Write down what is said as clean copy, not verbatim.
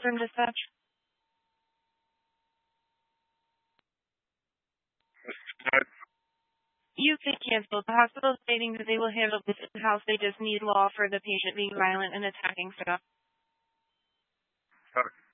from dispatch? You can cancel. The hospital is stating that they will handle this in-house. They just need law for the patient being violent and attacking staff. Sorry.